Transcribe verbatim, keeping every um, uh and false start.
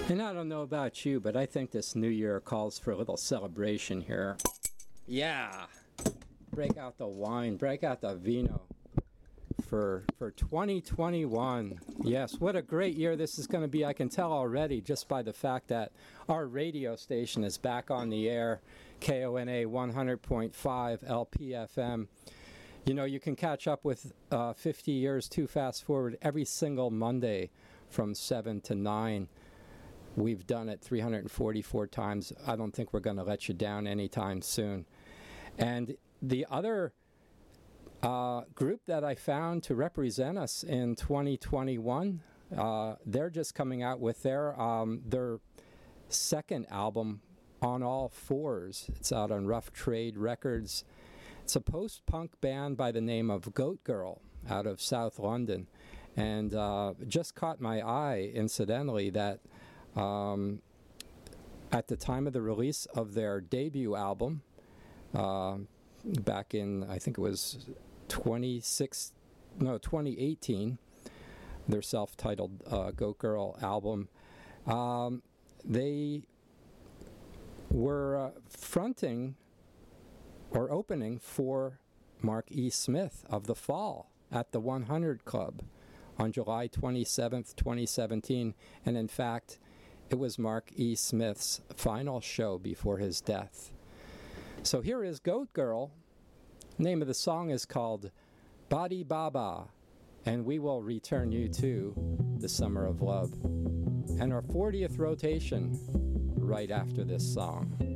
And I don't know about you, but I think this new year calls for a little celebration here. Yeah! Break out the wine, break out the vino for for twenty twenty-one. Yes, what a great year this is going to be. I can tell already just by the fact that our radio station is back on the air, K O N A one hundred point five L P F M. You know, you can catch up with uh, fifty years too fast forward every single Monday from seven to nine. We've done it three hundred forty-four times. I don't think we're going to let you down anytime soon. And the other uh, group that I found to represent us in twenty twenty-one, uh, they're just coming out with their um, their second album, On All Fours. It's out on Rough Trade Records. It's a post-punk band by the name of Goat Girl out of South London. And uh, just caught my eye, incidentally, that Um, at the time of the release of their debut album, uh, back in, I think it was twenty-six, no, twenty eighteen, their self-titled uh, Goat Girl album, um, they were uh, fronting or opening for Mark E. Smith of The Fall at the one hundred Club on July twenty-seventh, twenty seventeen, and in fact, it was Mark E. Smith's final show before his death. So here is Goat Girl. The name of the song is called Badi Baba, and we will return you to the Summer of Love and our fortieth rotation right after this song.